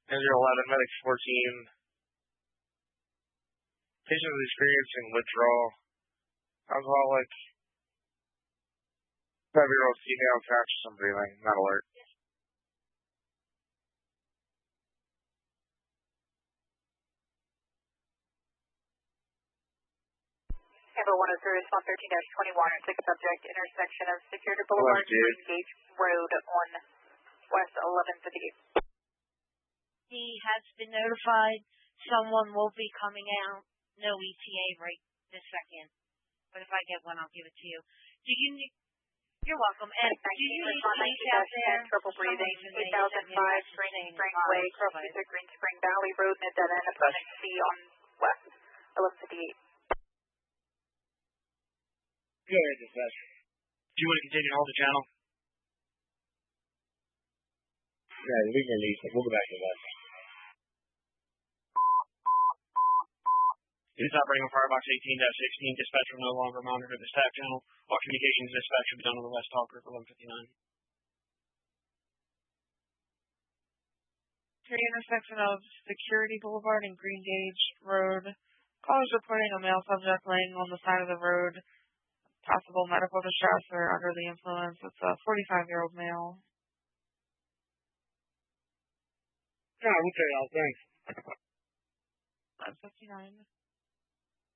Angel 11, Medic 14. Patient is experiencing withdrawal. Alcoholic. 5-year-old female, conscious and breathing, not alert. Amber 103, response 13-21, 6 subject, intersection of Security Boulevard, Green Gate Road on West 1158. He has been notified. Someone will be coming out. No ETA right this second. But if I get one, I'll give it to you. You're welcome. And do you need police out there? Trouble breathing, 8005 Spring Way, crossing the Green Spring Valley Road, mid dead end, opponent C on West 1158. Go ahead, dispatch. Do you want to continue to hold the channel? Yeah, we can release it. We'll go back to that. It's operating on Firebox 18-16. Dispatch will no longer monitor the staff channel. All communications dispatch should be done on the West Hall Group 1159. Intersection of Security Boulevard and Green Gage Road. Callers reporting a male subject laying on the side of the road. Possible medical distress or under the influence. It's a 45-year-old male. Yeah, we'll tell you all. Thanks. 559.